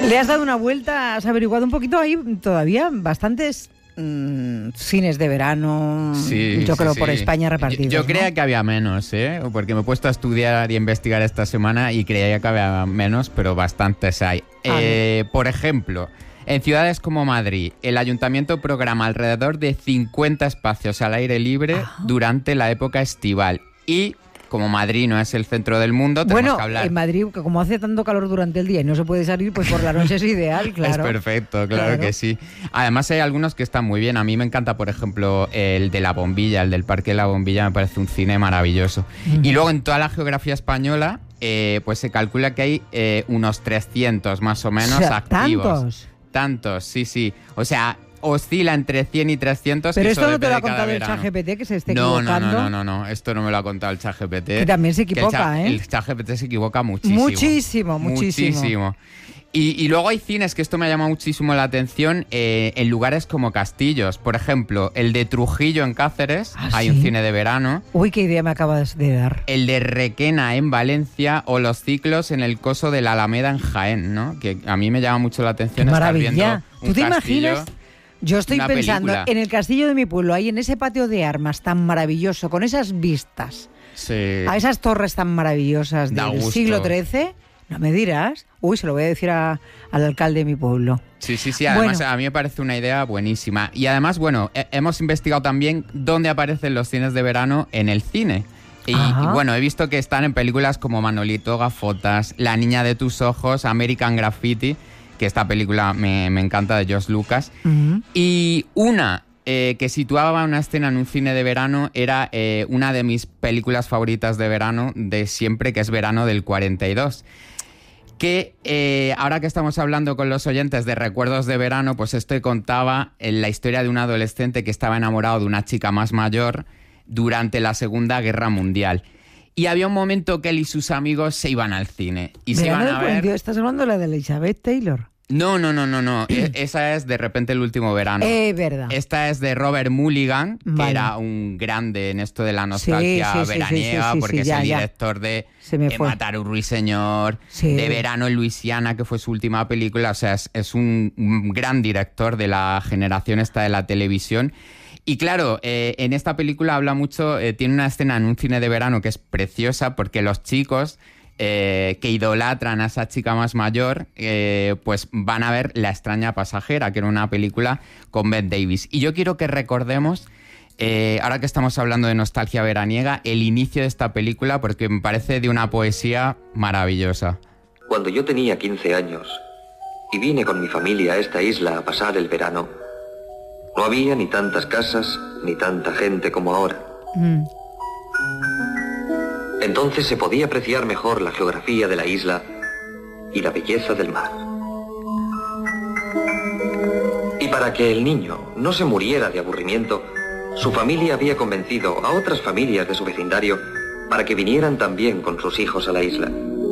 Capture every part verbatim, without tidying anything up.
Le has dado una vuelta, has averiguado un poquito, hay todavía bastantes mmm, cines de verano, sí, yo sí, creo sí. por España repartidos. Yo, yo ¿no? creía que había menos, ¿eh? Porque me he puesto a estudiar y a investigar esta semana y creía que había menos, pero bastantes hay. Ah, eh, por ejemplo, en ciudades como Madrid, el ayuntamiento programa alrededor de cincuenta espacios al aire libre Ajá. durante la época estival. Y como Madrid no es el centro del mundo, tenemos bueno, que hablar... en Madrid, que como hace tanto calor durante el día y no se puede salir, pues por la noche es ideal, claro. Es perfecto, claro, Claro. que sí. Además hay algunos que están muy bien. A mí me encanta, por ejemplo, el de La Bombilla, el del Parque de la Bombilla, me parece un cine maravilloso. Mm. Y luego en toda la geografía española, eh, pues se calcula que hay eh, unos trescientos más o menos O sea, activos. ¿tantos? Tantos, sí, sí. O sea, oscila entre cien y trescientos. Pero que esto eso no te lo ha depende de cada contado el verano. ChatGPT, que se esté No, no, equivocando. no, no, no, no, esto no me lo ha contado el ChatGPT. Que también se Que el equivoca, Chat- ¿eh? El ChatGPT se equivoca muchísimo. Muchísimo, muchísimo. Muchísimo. Y, y luego hay cines, que esto me llama muchísimo la atención, eh, en lugares como castillos. Por ejemplo, el de Trujillo en Cáceres, ¿Ah, hay sí? un cine de verano. Uy, qué idea me acabas de dar. El de Requena en Valencia o los ciclos en el Coso de la Alameda en Jaén, ¿no? Que a mí me llama mucho la ¡Qué atención estar maravilla! viendo un ¿Tú te castillo. imaginas? Yo estoy una pensando película. en el castillo de mi pueblo, ahí en ese patio de armas tan maravilloso, con esas vistas, Sí. a esas torres tan maravillosas Da del gusto. siglo trece, no me dirás. Uy, se lo voy a decir a- al alcalde de mi pueblo. Sí, sí, sí. Además, Bueno. a mí me parece una idea buenísima. Y además, bueno, he- hemos investigado también dónde aparecen los cines de verano en el cine. Y, Ajá. y bueno, he visto que están en películas como Manolito Gafotas, La niña de tus ojos, American Graffiti, que esta película me, me encanta, de George Lucas. Ujú. Y una eh, que situaba una escena en un cine de verano era eh, una de mis películas favoritas de verano de siempre, que es Verano del cuarenta y dos. Que eh, ahora que estamos hablando con los oyentes de recuerdos de verano, pues esto contaba en la historia de un adolescente que estaba enamorado de una chica más mayor durante la Segunda Guerra Mundial. Y había un momento que él y sus amigos se iban al cine. Y se Verano iban del a cuarenta y dos, ver... ¿estás hablando de la de Elizabeth Taylor? No, no, no, no, no. E- esa es De repente el último verano. Eh, verdad. Esta es de Robert Mulligan, que Vale. era un grande en esto de la nostalgia Sí, sí, sí, veraniega, sí, sí, sí, porque sí, es ya, el ya. director de, Se me de fue. Matar a un ruiseñor, Sí. de Verano en Luisiana, que fue su última película. O sea, es, es un, un gran director de la generación esta de la televisión. Y claro, eh, en esta película habla mucho, eh, tiene una escena en un cine de verano que es preciosa, porque los chicos... Eh, que idolatran a esa chica más mayor, eh, pues van a ver La extraña pasajera, que era una película con Bette Davis. Y yo quiero que recordemos, eh, ahora que estamos hablando de nostalgia veraniega, el inicio de esta película, porque me parece de una poesía maravillosa. Cuando yo tenía quince años y vine con mi familia a esta isla a pasar el verano, no había ni tantas casas ni tanta gente como ahora. Mm. Entonces se podía apreciar mejor la geografía de la isla y la belleza del mar. Y para que el niño no se muriera de aburrimiento, su familia había convencido a otras familias de su vecindario para que vinieran también con sus hijos a la isla.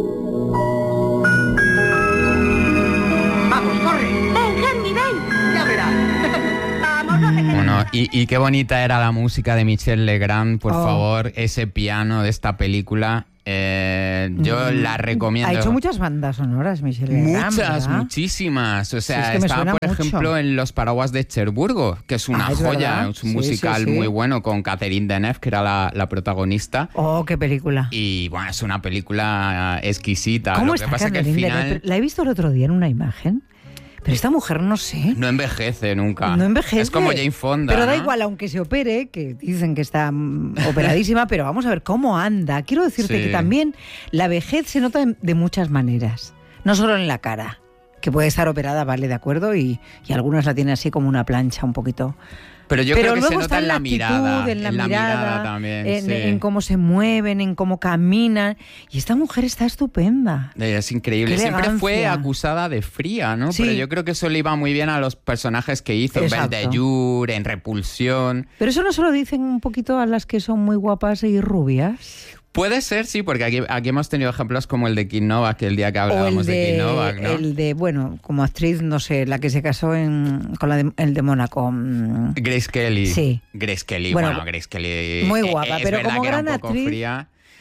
¡Vamos, corre! ¡Ven, Henry, ven! ¡Ya verás! ¡Vamos, no te quedes! Bueno, y, y qué bonita era la música de Michel Legrand, por Oh. favor, ese piano de esta película. Eh, yo Mm. la recomiendo. Ha hecho muchas bandas sonoras, Michelle Legrand, Muchas, ¿verdad? muchísimas. O sea, Sí, es que me estaba, suena por mucho. ejemplo, en Los Paraguas de Cherburgo, que es una Ah, ¿es joya, verdad? es un Sí, musical sí, sí. muy bueno con Catherine Deneuve, que era la, la protagonista. Oh, qué película. Y bueno, es una película exquisita. ¿Cómo Lo está que pasa es que al Catherine final Deneuve? La he visto el otro día en una imagen, pero esta mujer no sé. no envejece nunca. No envejece. Es como Jane Fonda. Pero da ¿no? igual, aunque se opere, que dicen que está mm, operadísima, pero vamos a ver cómo anda. Quiero decirte Sí. que también la vejez se nota de, de muchas maneras, no solo en la cara, que puede estar operada, vale, de acuerdo, y, y algunas la tienen así como una plancha un poquito. Pero yo Pero creo que luego se está nota en la actitud, mirada. en la mirada, también. en, sí. en cómo se mueven, en cómo caminan. Y esta mujer está estupenda. Eh, Es increíble. Qué Siempre fue elegancia. acusada de fría, ¿no? Sí. Pero yo creo que eso le iba muy bien a los personajes que hizo en Exacto. Ben de Jur, en Repulsión. Pero eso no se lo dicen un poquito a las que son muy guapas y rubias. Puede ser, sí, porque aquí, aquí hemos tenido ejemplos como el de Kim Novak, que el día que O el hablábamos de, de, Kim Novak, ¿no? el de, bueno, como actriz, no sé, la que se casó en, con la de, el de Mónaco. mm, Grace Kelly. Sí. Grace Kelly, Bueno, bueno, Grace Kelly. muy eh, guapa, es pero verdad como que era gran un poco actriz- fría.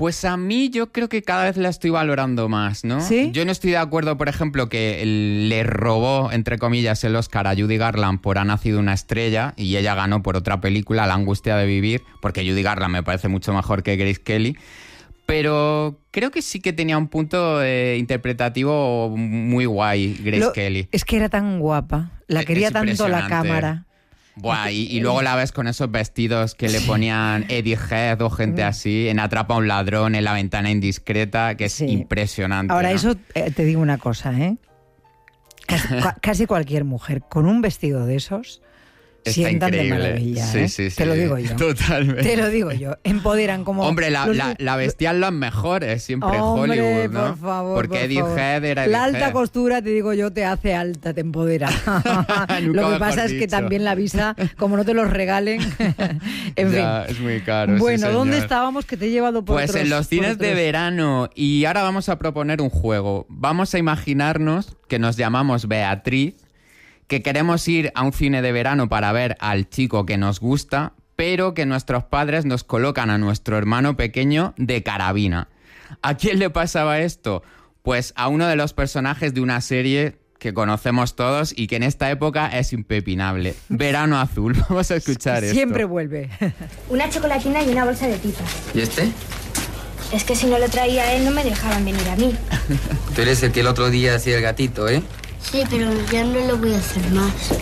Pues a mí yo creo que cada vez la estoy valorando más, ¿no? ¿Sí? Yo no estoy de acuerdo, por ejemplo, que le robó, entre comillas, el Oscar a Judy Garland por Ha nacido una estrella y ella ganó por otra película, La angustia de vivir, porque Judy Garland me parece mucho mejor que Grace Kelly. Pero creo que sí que tenía un punto eh, interpretativo muy guay, Grace Lo, Kelly. Es que era tan guapa, la quería es tanto la cámara. Buah, y, y luego la ves con esos vestidos que le ponían Eddie Head o gente así, en Atrapa a un ladrón, en La ventana indiscreta, que es Sí. impresionante. Ahora, ¿no? eso eh, te digo una cosa, ¿eh? Casi, cua- casi cualquier mujer con un vestido de esos Está sientan increíble. de maravilla, Sí, ¿eh? sí, sí. Te lo digo yo. Totalmente. Te lo digo yo. Empoderan como... Hombre, la, los- la, la vestían las mejores siempre en Hombre, Hollywood, ¿no? por favor, Porque por Eddie favor. Head era Eddie La alta Head. costura, te digo yo, te hace alta, te empodera. Lo Nunca que pasa mejor es que dicho. también la visa, como no te los regalen, en Ya, fin. es muy caro. Bueno, sí, ¿dónde señor. estábamos que te he llevado por Pues otros- en los por cines de otros- verano. Y ahora vamos a proponer un juego. Vamos a imaginarnos que nos llamamos Beatriz, que queremos ir a un cine de verano para ver al chico que nos gusta, pero que nuestros padres nos colocan a nuestro hermano pequeño de carabina. ¿A quién le pasaba esto? Pues a uno de los personajes de una serie que conocemos todos y que en esta época es impepinable. Verano Azul. Vamos a escuchar esto. Siempre vuelve. Una chocolatina y una bolsa de pipas. ¿Y este? Es que si no lo traía él no me dejaban venir a mí. Tú eres el que el otro día hacía el gatito, ¿eh? Sí, pero ya no lo voy a hacer más.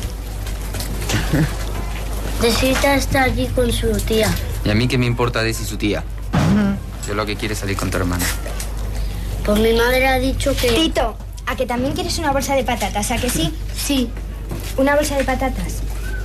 Necesita estar allí con su tía. ¿Y a mí qué me importa de si su tía? Yo lo que quiero es salir con tu hermana. Pues mi madre ha dicho que... Tito, ¿a que también quieres una bolsa de patatas? ¿A que sí? Sí. Una bolsa de patatas.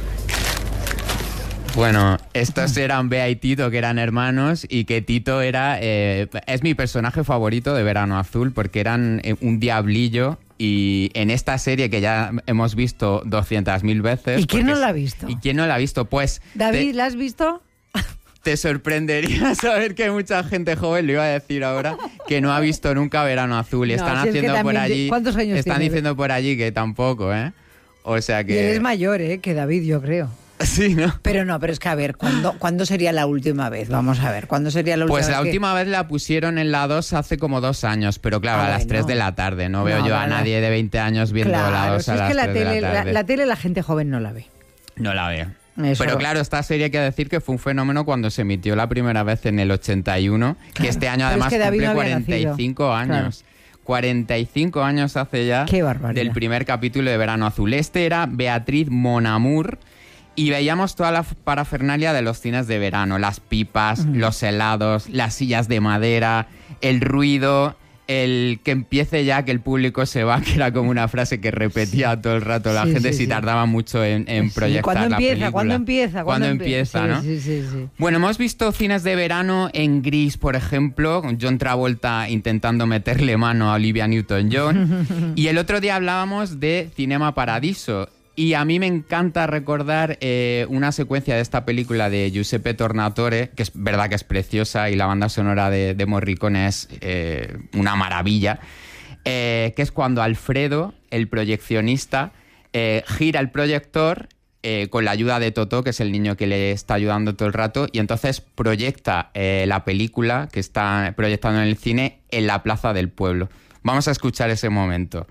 Bueno, estos eran Bea y Tito, que eran hermanos, y que Tito era eh, es mi personaje favorito de Verano Azul, porque eran eh, un diablillo, y en esta serie que ya hemos visto doscientas mil veces... ¿Y quién porque no la es- ha visto? ¿Y quién no la ha visto? Pues David, te, ¿la has visto? te sorprendería saber que mucha gente joven, lo iba a decir ahora, que no ha visto nunca Verano Azul, y No, están si es que haciendo por también- allí... ¿cuántos años Están tiene? diciendo por allí que tampoco, ¿eh? O sea Y que... él es mayor, ¿eh? Que David, yo creo. Sí, ¿no? Pero no, pero es que a ver, ¿cuándo, ¿cuándo sería la última vez? Vamos a ver, ¿cuándo sería la última Pues vez? la que- última vez la pusieron en la dos hace como dos años, pero claro, Ah, a las bueno. tres de la tarde. No veo No, yo a vale. nadie de veinte años viendo la Claro, dos si a es las que la tres de tele, la la, tarde. la tele la gente joven no la ve. No la veo. Eso. Pero claro, esta serie hay que decir que fue un fenómeno cuando se emitió la primera vez en el ochenta y uno, que este año Pero es además que David cumple no había cuarenta y cinco nacido. años. cuarenta y cinco años hace ya Qué barbaridad. del primer capítulo de Verano Azul. Este era Beatriz Mon Amour. Y veíamos toda la parafernalia de los cines de verano, las pipas, los helados, las sillas de madera, el ruido, el que empiece ya, que el público se va, que era como una frase que repetía todo el rato la Sí, gente sí, si sí. tardaba mucho en, en Sí, proyectar ¿cuándo la empieza? película. ¿Cuándo empieza? ¿Cuándo empie- empieza, sí, no? Sí, sí, sí. Bueno, hemos visto cines de verano en Gris, por ejemplo, con John Travolta intentando meterle mano a Olivia Newton-John. Y el otro día hablábamos de Cinema Paradiso. Y a mí me encanta recordar eh, una secuencia de esta película de Giuseppe Tornatore, que es verdad que es preciosa y la banda sonora de, de Morricone es eh, una maravilla, eh, que es cuando Alfredo, el proyeccionista, eh, gira el proyector eh, con la ayuda de Totó, que es el niño que le está ayudando todo el rato, y entonces proyecta eh, la película que está proyectando en el cine en la plaza del pueblo. Vamos a escuchar ese momento.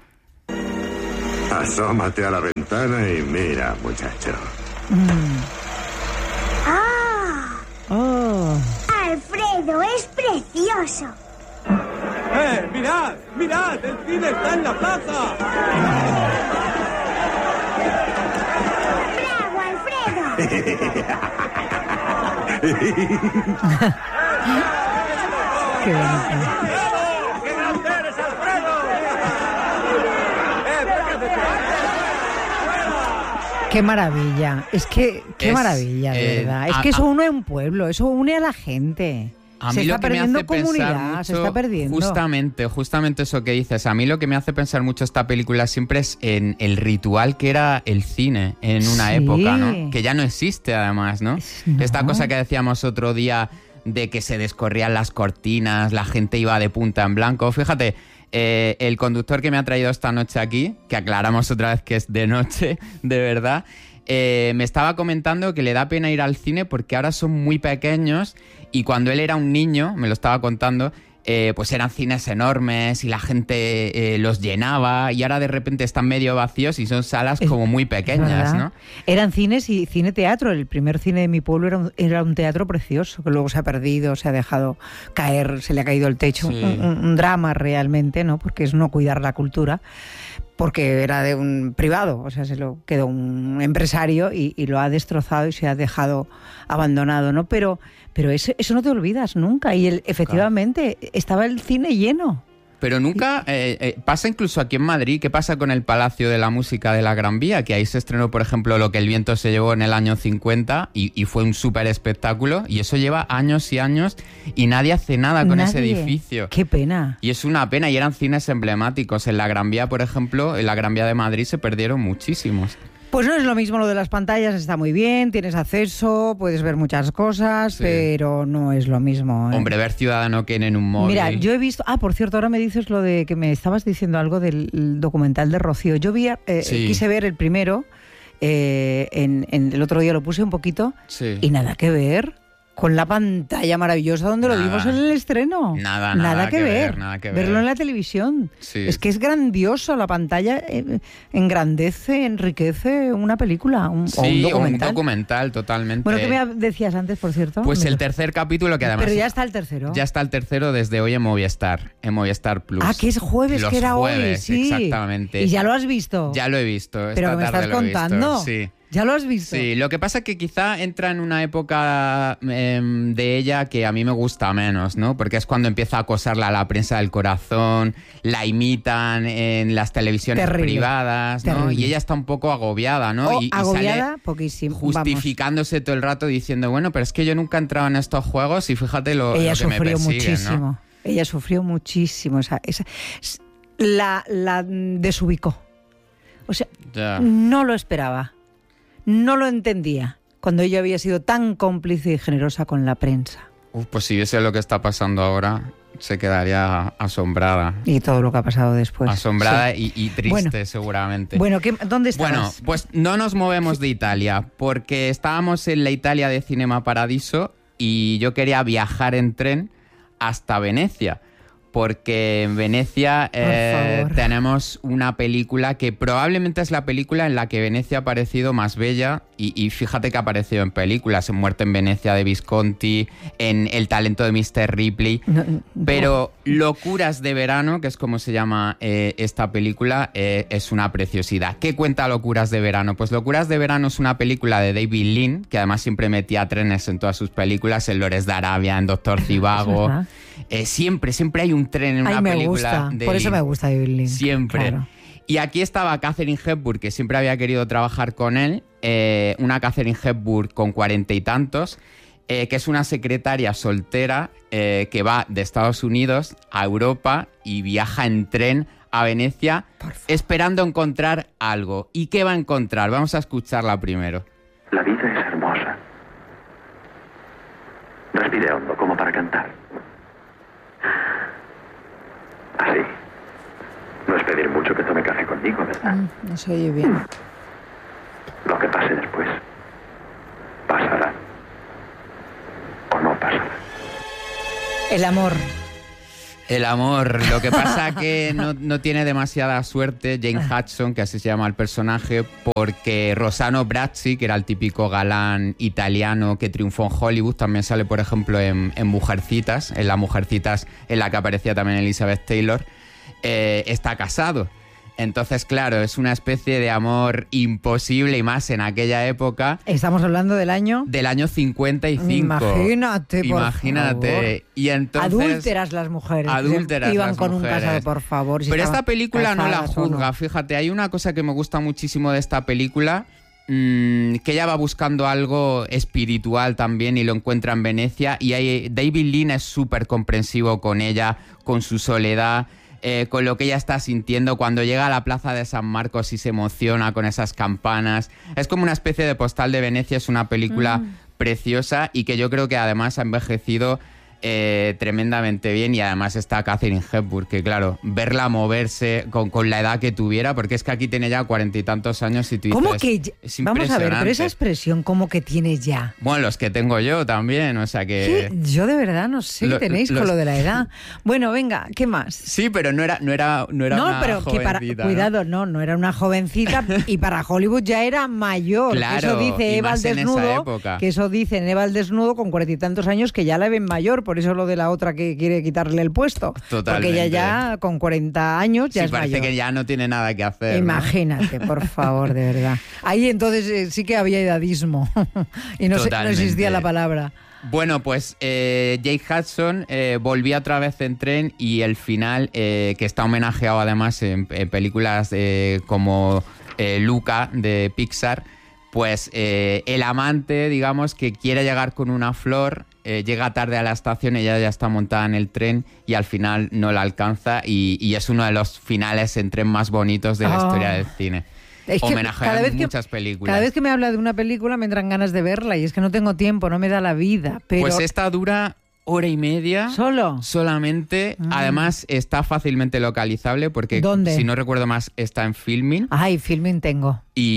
Asómate a la ventana y mira, muchacho. Oh. Alfredo, es precioso. ¡Eh, mirad! ¡Mirad! ¡El cine está en la plaza! ¡Bravo, Alfredo! Qué bonito. ¡Qué grande eres, Alfredo! ¡Eh, fíjate! Qué maravilla. Es que, qué Es, maravilla, de eh, verdad. Es a- que eso a- une a un pueblo, eso une a la gente. A se mí está lo que me perdiendo hace pensar comunidad, mucho, se está perdiendo. Justamente, justamente eso que dices. A mí lo que me hace pensar mucho esta película siempre es en el ritual que era el cine en una Sí. época, ¿no? Que ya no existe además, ¿no? No. Esta cosa que decíamos otro día de que se descorrían las cortinas, la gente iba de punta en blanco. Fíjate, eh, el conductor que me ha traído esta noche aquí, que aclaramos otra vez que es de noche, de verdad, eh, me estaba comentando que le da pena ir al cine porque ahora son muy pequeños Y cuando él era un niño, me lo estaba contando, eh, pues eran cines enormes y la gente eh, los llenaba, y ahora de repente están medio vacíos y son salas Es- como muy es pequeñas, verdad. ¿no? Eran cines y cine-teatro. El primer cine de mi pueblo era un, era un teatro precioso, que luego se ha perdido, se ha dejado caer, se le ha caído el techo. Sí. Un, un- un drama realmente, ¿no? Porque es no cuidar la cultura. Porque era de un privado, o sea, se lo quedó un empresario y, y lo ha destrozado y se ha dejado abandonado, ¿no? Pero, pero eso, eso no te olvidas nunca. Y el, efectivamente estaba el cine lleno. Pero nunca eh, eh, pasa incluso aquí en Madrid. ¿Qué pasa con el Palacio de la Música de la Gran Vía? Que ahí se estrenó, por ejemplo, Lo que el viento se llevó en el año cincuenta y, y fue un súper espectáculo. Y eso lleva años y años y nadie hace nada con ese Nadie. edificio. Qué pena. Y es una pena, y eran cines emblemáticos. En la Gran Vía, por ejemplo, en la Gran Vía de Madrid se perdieron muchísimos. Pues no es lo mismo lo de las pantallas, está muy bien, tienes acceso, puedes ver muchas cosas, Sí. pero no es lo mismo. ¿eh? Hombre, ver Ciudadano Kane en un móvil. Mira, yo he visto... Ah, por cierto, ahora me dices lo de que me estabas diciendo algo del documental de Rocío. Yo vi, eh, Sí. quise ver el primero, eh, en, en el otro día lo puse un poquito, Sí. y nada que ver con la pantalla maravillosa donde lo Nada. vimos en el estreno. Nada, nada que, que ver. ver, nada que ver. Verlo en la televisión. Sí. Es que es grandioso, la pantalla eh, engrandece, enriquece una película, un, o un Sí, o un documental. documental, totalmente. Bueno, ¿qué me decías antes, por cierto? Pues Me- el tercer capítulo, que además... Pero ya está el tercero. Ya está el tercero desde hoy en Movistar, en Movistar Plus. Ah, que es jueves, Los que era jueves, hoy, sí. exactamente. ¿Y ya lo has visto? Ya lo he visto, esta Pero que me tarde estás lo he visto, contando. sí. ¿Ya lo has visto? Sí, lo que pasa es que quizá entra en una época em, de ella que a mí me gusta menos, ¿no? Porque es cuando empieza a acosarla a la prensa del corazón, la imitan en las televisiones Terrible, privadas, ¿no? terrible. Y ella está un poco agobiada, ¿no? O y, y agobiada, sale poquísimo. justificándose todo el rato diciendo, bueno, pero es que yo nunca he entrado en estos juegos y fíjate lo, Vamos. Ella lo que me sufrió persiguen, muchísimo. ¿no? Ella sufrió muchísimo. Esa, esa, la, la desubicó. O sea, Ya. no lo esperaba. No lo entendía. Cuando ella había sido tan cómplice y generosa con la prensa. Uf, pues si viese lo que está pasando ahora, se quedaría asombrada. Y todo lo que ha pasado después. asombrada Sí. y, y triste, Bueno. seguramente. Bueno, ¿qué, ¿dónde estabas? Bueno, pues no nos movemos de Italia, porque estábamos en la Italia de Cinema Paradiso y yo quería viajar en tren hasta Venecia, porque en Venecia eh, favor. tenemos una película que probablemente es la película en la que Venecia ha parecido más bella, y, y fíjate que ha aparecido en películas, en Muerte en Venecia de Visconti, en El talento de mister Ripley, No, no. pero Locuras de verano, que es como se llama eh, esta película, eh, es una preciosidad. ¿Qué cuenta Locuras de verano? Pues Locuras de verano es una película de David Lean, que además siempre metía trenes en todas sus películas, en Lores de Arabia, en Doctor Zivago. verdad. Eh, siempre, siempre hay un tren en Ay, una me película gusta. de Por eso Lean. me gusta David Lean. Siempre. Claro. Y aquí estaba Katharine Hepburn, que siempre había querido trabajar con él, eh, una Katharine Hepburn con cuarenta y tantos, eh, que es una secretaria soltera eh, que va de Estados Unidos a Europa y viaja en tren a Venecia esperando encontrar algo. ¿Y qué va a encontrar? Vamos a escucharla primero. La vida es hermosa. Respire hondo, como para cantar. Así. No es pedir mucho que tome café conmigo, ¿verdad? Mm, no se oye bien. Lo que pase después, pasará. O no pasará. El amor. El amor. Lo que pasa que no, no tiene demasiada suerte Jane Hudson, que así se llama el personaje, porque Rossano Brazzi, que era el típico galán italiano que triunfó en Hollywood, también sale, por ejemplo, en, en Mujercitas, en la Mujercitas en la que aparecía también Elizabeth Taylor, eh, está casado. Entonces, claro, es una especie de amor imposible, y más en aquella época. Estamos hablando del año... Del año cincuenta y cinco. Imagínate, por Imagínate. favor. Y entonces... Adúlteras las mujeres. Adúlteras Iban las con mujeres. un casado, por favor. si Pero estaban esta película no la casadas o juzga. no. Fíjate, hay una cosa que me gusta muchísimo de esta película, mmm, que ella va buscando algo espiritual también y lo encuentra en Venecia. Y hay, David Lean es súper comprensivo con ella, con su soledad, eh, con lo que ella está sintiendo cuando llega a la plaza de San Marcos y se emociona con esas campanas. Es como una especie de postal de Venecia. Es una película Mm. preciosa y que yo creo que además ha envejecido Eh, tremendamente bien, y además está Katharine Hepburn, que claro, verla moverse con, con la edad que tuviera, porque es que aquí tiene ya cuarenta y tantos años y tú dices, ¿Cómo que? es Vamos a ver, pero esa impresionante. expresión, ¿cómo que tiene ya? Bueno, los que tengo yo también, o sea que... ¿Qué? Yo de verdad no sé Lo- qué tenéis los- con lo de la edad. Bueno, venga, ¿qué más? Sí, pero no era, no era, no era no, una pero que para, jovencita, ¿no? cuidado, no, no era una jovencita y para Hollywood ya era mayor. Claro, eso dice y Eva al más en esa desnudo, época. que eso dice en Eva al desnudo con cuarenta y tantos años que ya la ven mayor, por eso lo de la otra que quiere quitarle el puesto. Totalmente. Porque ella ya con cuarenta años ya Sí, es parece mayor. que ya no tiene nada que hacer, ¿no? Imagínate, por favor, de verdad. Ahí entonces eh, sí que había edadismo y no, se- no Totalmente. existía la palabra. Bueno, pues eh, Jake Hudson eh, volvió otra vez en Tren, y el final, eh, que está homenajeado además en, en películas eh, como eh, Luca de Pixar, pues eh, el amante, digamos, que quiere llegar con una flor, eh, llega tarde a la estación, ella ya está montada en el tren y al final no la alcanza, y, y es uno de los finales en tren más bonitos de la Oh. historia del cine. Es que Homenajean cada vez que- muchas películas. Cada vez que me habla de una película me entran ganas de verla y es que no tengo tiempo, no me da la vida. Pero Pues esta dura hora y media. ¿Solo? Solamente. Mm. Además, está fácilmente localizable porque, ¿Dónde? si no recuerdo más, está en Filmin. Ay, Filmin tengo.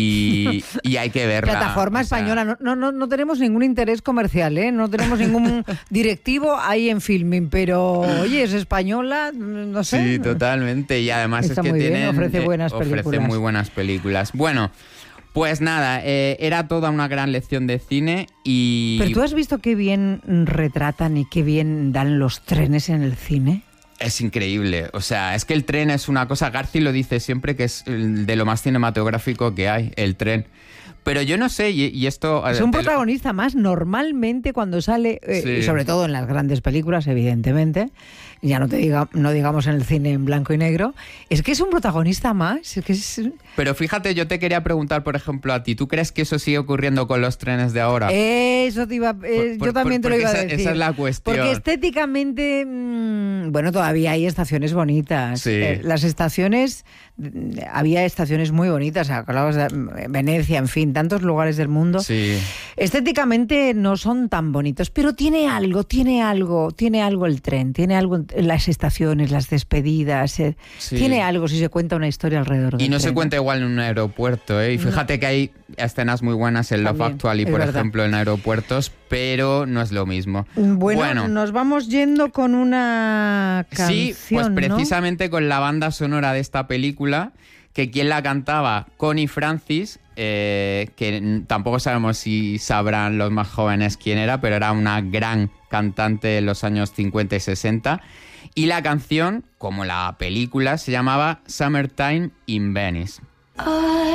Y, y hay que verla. Plataforma o sea, española. No, no, no, no tenemos ningún interés comercial, ¿eh? No tenemos ningún directivo ahí en Filmin, pero oye, es española, no sé. Sí, totalmente. Y además Está es que muy bien, tienen, ofrece eh, buenas ofrece películas. muy buenas películas. Bueno, pues nada, eh, era toda una gran lección de cine y... Pero tú has visto qué bien retratan y qué bien dan los trenes en el cine. Es increíble, o sea, es que el tren es una cosa, Garci lo dice siempre, que es el de lo más cinematográfico que hay, el tren. Pero yo no sé, y, y esto... Es un protagonista más. Normalmente cuando sale, eh, Sí. y sobre todo en las grandes películas, evidentemente, ya no te diga, no digamos en el cine en blanco y negro, es que es un protagonista más. Es que es, Pero fíjate, yo te quería preguntar, por ejemplo, a ti, ¿tú crees que eso sigue ocurriendo con los trenes de ahora? Eso te iba, eh, Por- por- yo también te lo porque iba a esa- decir. esa es la cuestión. Porque estéticamente, mmm, bueno, todavía hay estaciones bonitas. Sí. Eh, las estaciones, mm, había estaciones muy bonitas, hablabas de mm, Venecia, en fin, tantos lugares del mundo. Sí. Estéticamente no son tan bonitos, pero tiene algo, tiene algo, tiene algo el tren, tiene algo en las estaciones, las despedidas, eh, Sí. tiene algo si se cuenta una historia alrededor del Y no se tren. cuenta igual en un aeropuerto, ¿eh? Y fíjate que hay escenas muy buenas en Love También, Actually, es por verdad. ejemplo, en aeropuertos, pero no es lo mismo. Bueno, nos vamos yendo con una canción, sí, pues ¿no? precisamente con la banda sonora de esta película, que quien la cantaba, Connie Francis, eh, que n- tampoco sabemos si sabrán los más jóvenes quién era, pero era una gran cantante en los años cincuenta y sesenta. Y la canción, como la película, se llamaba Summertime in Venice.